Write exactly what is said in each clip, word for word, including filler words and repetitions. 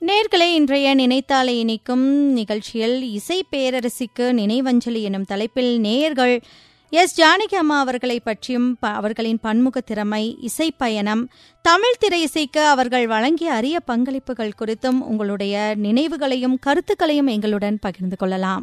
நேயர்களே, இன்றைய நினைத்தாலே இனிக்கும் நிகழ்ச்சியில் இசை பேரரசிக்கு நினைவஞ்சலி எனும் தலைப்பில் நேயர்கள் எஸ் ஜானகி அம்மா அவர்களை பற்றியும் அவர்களின் பன்முக திறமை, இசை பயணம், தமிழ் திரை இசைக்கு அவர்கள் வழங்கிய அரிய பங்களிப்புகள் குறித்தும் உங்களுடைய நினைவுகளையும் கருத்துக்களையும் எங்களுடன் பகிர்ந்து கொள்ளலாம்.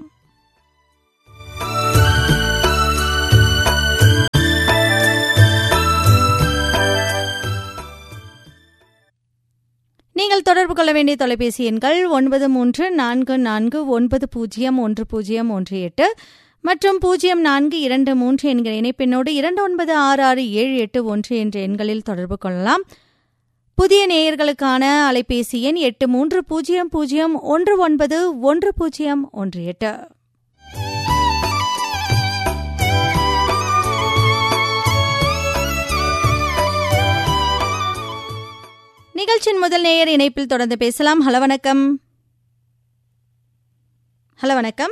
நீங்கள் தொடர்பு கொள்ள வேண்டிய தொலைபேசி எண்கள் ஒன்பது மூன்று நான்கு நான்கு ஒன்பது பூஜ்ஜியம் ஒன்று பூஜ்ஜியம் ஒன்று எட்டு மற்றும் பூஜ்ஜியம் நான்கு இரண்டு மூன்று என்கிற இணைப்பெண்ணோடு இரண்டு ஒன்பது ஆறு ஆறு ஏழு எட்டு ஒன்று என்ற எண்களில் தொடர்பு கொள்ளலாம். புதிய நேயர்களுக்கான அலைபேசி எண் எட்டு மூன்று பூஜ்ஜியம் பூஜ்ஜியம் ஒன்று ஒன்பது ஒன்று பூஜ்ஜியம் ஒன்று எட்டு. நிகழ்ச்சியின் முதல் நேயர் இணைப்பில் தொடர்ந்து பேசலாம். ஹலோ வணக்கம். ஹலோ வணக்கம்.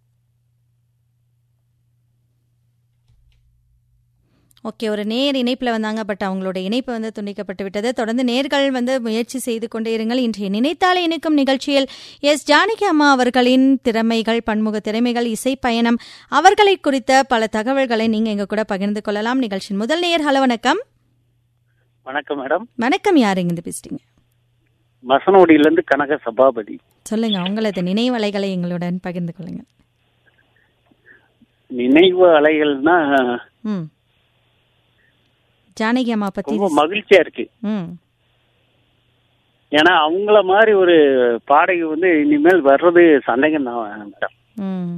ஓகே, ஒரு நேர் இணைப்பில் வந்தாங்க, பட் அவங்களோட இணைப்பு வந்து துண்டிக்கப்பட்டு விட்டது. தொடர்ந்து நேர்கள் வந்து முயற்சி செய்து கொண்டே இருங்கள். இன்றைய நினைத்தாலே இனிக்கும் நிகழ்ச்சியில் எஸ் ஜானகி அம்மா அவர்களின் திறமைகள், பன்முக திறமைகள், இசை பயணம், அவர்களை குறித்த பல தகவல்களை நீங்க எங்க கூட பகிர்ந்து கொள்ளலாம். நிகழ்ச்சியின் முதல் நேயர். ஹலோ வணக்கம். வணக்கம் மேடம். வணக்கம். யாருங்க இருந்து பேசுறீங்க? மசனோடியில இருந்து கனக சபாபதி. சொல்லுங்க, உங்களது நினைவு அலைகளை எங்களுடன் பகிர்ந்து கொள்ளுங்க. நினைவு அலைகள்னா ம் ஜானகி அம்மா பத்தி ரொம்ப மகிழ்ச்சியா இருக்கு. ம் ஏன்னா அவங்கள மாதிரி ஒரு பாடகி வந்து இனிமேல் வர்றது சந்தேகம் தான் மேடம். ம்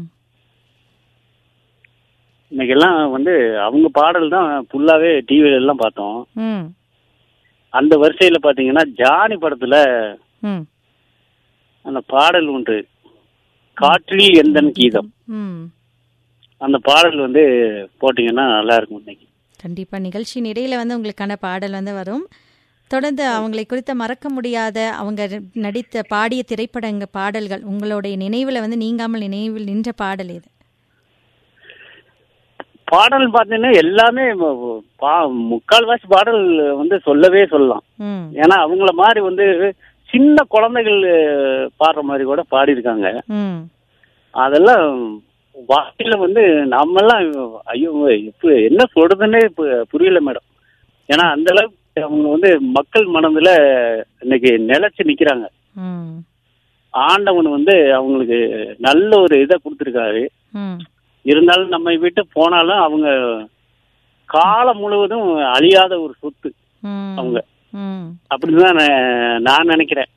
இன்னைக்கெல்லாம் வந்து அவங்க பாடல் தான் ஃபுல்லாவே டிவில எல்லாம் பார்த்தோம். ம் அந்த வரிசையில பாத்தீங்கன்னா ஜானி படத்துல ம் அந்த பாடல் உண்டு, காற்றில் எந்தன் கீதம். ம் அந்த பாடல் வந்து போட்டீங்கன்னா நல்லா இருக்கும். இன்னைக்கு கண்டிப்பா நிகழ்ச்சியின் இடையில வந்து உங்களுக்கான பாடல் வந்து வரும். தொடர்ந்து அவங்களை குறித்த மறக்க முடியாத, அவங்க நடித்த பாடிய திரைப்படங்க பாடல்கள் உங்களுடைய நினைவுல வந்து நீங்காமல் நினைவில் நின்ற பாடல் எது? பாடல் பார்த்தீங்கன்னா எல்லாமே முக்கால்வாசி பாடல் வந்து சொல்லவே சொல்லலாம். ஏன்னா அவங்கள மாதிரி வந்து சின்ன குழந்தைகள் பாடுற மாதிரி கூட பாடியிருக்காங்க. அதெல்லாம் வாயில வந்து நம்மெல்லாம் ஐயோ இப்ப என்ன சொல்றதுன்னே புரியல மேடம். ஏன்னா அந்த அளவுக்கு அவங்க வந்து மக்கள் மனதுல இன்னைக்கு நிலைச்சு நிக்கிறாங்க. ஆண்டவன் வந்து அவங்களுக்கு நல்ல ஒரு இதை கொடுத்துருக்காரு. இருந்தாலும் நம்ம விட்டு போனாலும் அவங்க காலம் முழுவதும் அழியாத ஒரு சொத்து அவங்க. அப்படிதான் நான் நினைக்கிறேன்.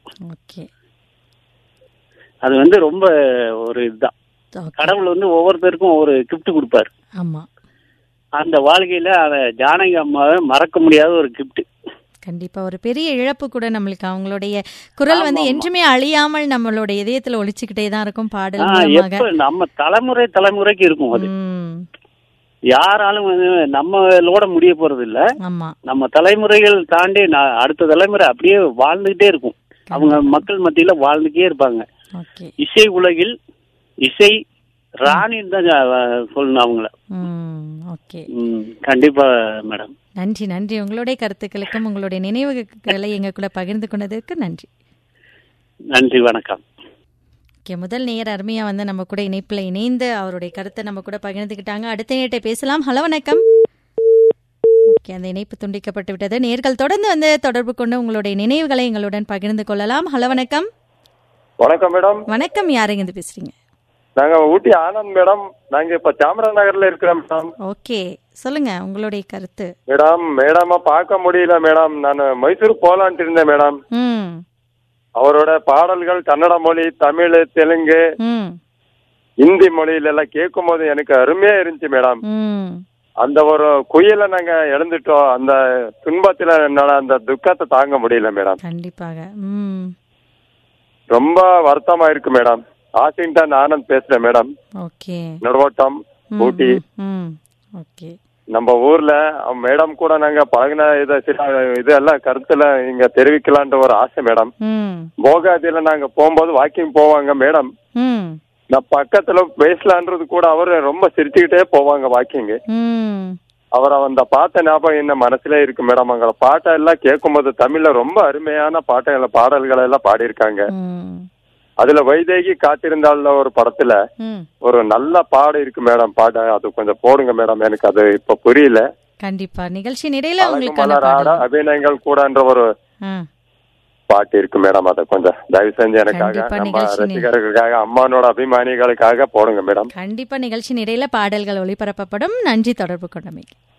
அது வந்து ரொம்ப ஒரு இதுதான். கடவுள் வந்து ஒவ்வொருத்தருக்கும் ஒவ்வொரு கிஃப்ட் கொடுப்பாரு. அந்த வாழ்க்கையில அத ஜானகி அம்மாவை மறக்க முடியாத ஒரு கிஃப்ட். கண்டிப்பா ஒரு பெரிய இழப்பு கூட நம்மளுக்கு. அவங்களுடைய குரல் வந்து என்றுமே அழியாமல் நம்மளோட இதயத்துல ஒழிச்சுக்கிட்டே தான் இருக்கும். பாடல் நம்ம தலைமுறை தலைமுறைக்கு இருக்கும். அது யாராலும் நம்மளோட முடிய போறது இல்ல. நம்ம தலைமுறைகள் தாண்டி அடுத்த தலைமுறை அப்படியே வாழ்ந்துகிட்டே இருக்கும். அவங்க மக்கள் மத்தியில வாழ்ந்துட்டே இருப்பாங்க. இசை உலகில் இசை ராணின்னு தான் சொல்லணும் அவங்கள. கண்டிப்பா மேடம். நன்றி நன்றி. உங்களுடைய கருத்துக்களுக்கும் உங்களுடைய நினைவுகளை எங்க கூட பகிர்ந்து கொண்டதற்கு நன்றி. நன்றி, வணக்கம். ஓகே, முதல் நேயர் அருமையா வந்து நம்ம கூட இணைப்புல இணைந்து அவருடைய கருத்தை நம்ம கூட பகிர்ந்துக்கிட்டாங்க. அடுத்த நேரத்தை பேசலாம். ஹலோ வணக்கம். ஓகே, அந்த இணைப்பு துண்டிக்கப்பட்டு விட்டது. நேயர்கள் தொடர்ந்து வந்து தொடர்பு கொண்டு உங்களுடைய நினைவுகளை எங்களுடன் பகிர்ந்து கொள்ளலாம். ஹலோ வணக்கம். வணக்கம் மேடம். வணக்கம். யாருங்க இருந்து பேசுறீங்க? நாங்க ஊட்டி ஆனந்த் மேடம். நாங்க இப்ப சாமராஜ் நகர்ல இருக்கிறோம் மேடம். ஓகே, சொல்லுங்க உங்களுடைய கருத்து. மேடம் மேடாம பார்க்க முடியல மேடம். நான் மைசூர் போலான்ட்டு இருந்தேன் மேடம். அவரோட பாடல்கள் கன்னட மொழி, தமிழ், தெலுங்கு, ஹிந்தி மொழியில எல்லாம் கேட்கும் போது எனக்கு அருமையா இருந்துச்சு மேடம். அந்த ஒரு குயில நாங்க இழந்துட்டோம். அந்த துன்பத்துல என்னால அந்த துக்கத்தை தாங்க முடியல மேடம். கண்டிப்பாக ரொம்ப வருத்தமா இருக்கு மேடம். வாஷிங்டன் ஆனந்த் பேசுறேன் மேடம். நடுவோட்டம் ஊட்டி. நம்ம ஊர்ல மேடம் கூட நாங்க பழகின இதை சில இதெல்லாம் கருத்துல இங்க தெரிவிக்கலான்ற ஒரு ஆசை மேடம். போகாதியில நாங்க போகும்போது வாக்கிங் போவாங்க மேடம். நான் பக்கத்துல பேசலான்றது கூட அவரு ரொம்ப சிரிச்சுக்கிட்டே போவாங்க வாக்கிங். அவரை அந்த பாட்ட ஞாபகம் என்ன மனசுல இருக்கு மேடம். அங்க பாட்டை எல்லாம் கேட்கும் போது தமிழ்ல ரொம்ப அருமையான பாட்டை பாடல்களை எல்லாம் பாடியிருக்காங்க. அதுல வைதேகி காத்திருந்தால ஒரு படத்துல ஒரு நல்ல பாடம் இருக்கு மேடம். பாட அது கொஞ்சம் போடுங்க மேடம், எனக்கு அது இப்ப புரியல. கண்டிப்பா நிகழ்ச்சி நிறையில உங்களுக்கு அபிநயங்கள் கூட என்ற ஒரு பாட்டு இருக்கு மேடம். அதை கொஞ்சம் தயவு செஞ்சு எனக்காக, நம்ம ரசிகர்களுக்காக, அம்மானோட அபிமானிகளுக்காக போடுங்க மேடம். கண்டிப்பா நிகழ்ச்சி நிறையில பாடல்கள் ஒளிபரப்பப்படும். நன்றி தொடர்பு கொண்டமைக்கு.